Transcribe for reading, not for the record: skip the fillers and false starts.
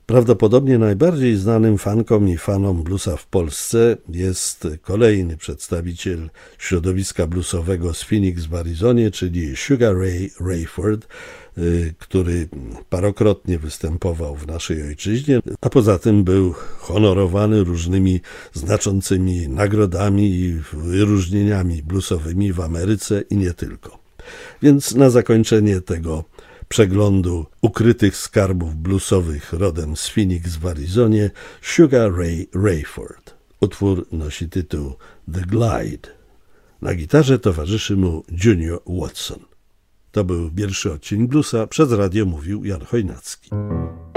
Prawdopodobnie najbardziej znanym fankom i fanom bluesa w Polsce jest kolejny przedstawiciel środowiska bluesowego z Phoenix w Arizonie, czyli Sugar Ray Rayford, który parokrotnie występował w naszej ojczyźnie, a poza tym był honorowany różnymi znaczącymi nagrodami i wyróżnieniami bluesowymi w Ameryce i nie tylko. Więc na zakończenie tego przeglądu ukrytych skarbów bluesowych rodem z Phoenix w Arizonie, Sugar Ray Rayford. Utwór nosi tytuł The Glide. Na gitarze towarzyszy mu Junior Watson. To był pierwszy odcinek bluesa, przez radio mówił Jan Chojnacki.